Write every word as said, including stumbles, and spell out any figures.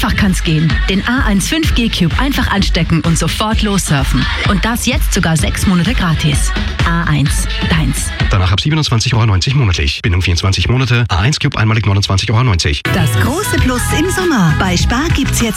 einfach kann's gehen. Den A eins fünf G Cube einfach anstecken und sofort lossurfen. Und das jetzt sogar sechs Monate gratis. A eins, deins. Danach ab siebenundzwanzig Euro neunzig monatlich. Bindung vierundzwanzig Monate. A eins Cube einmalig neunundzwanzig Euro neunzig. Das große Plus im Sommer. Bei Spar gibt's jetzt